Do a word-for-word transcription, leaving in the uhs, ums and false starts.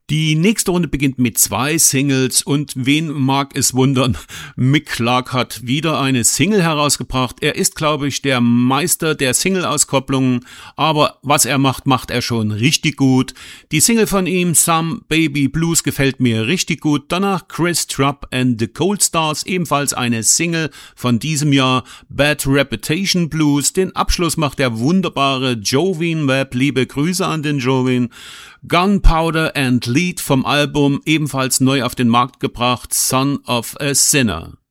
Die nächste Runde beginnt mit zwei Singles und wen mag es wundern, Mick Clark hat wieder eine Single herausgebracht. Er ist, glaube ich, der Meister der Single-Auskopplungen, aber was er macht, macht er schon richtig gut. Die Single von ihm, Some Baby Blues, gefällt mir richtig gut. Danach Chris Trapp and the Cold Stars, ebenfalls eine Single von diesem Jahr, Bad Reputation Blues. Den Abschluss macht der wunderbare Jovin Webb, liebe Grüße an den Jovin. Gunpowder and Lead vom Album, ebenfalls neu auf den Markt gebracht, Son of a Sinner.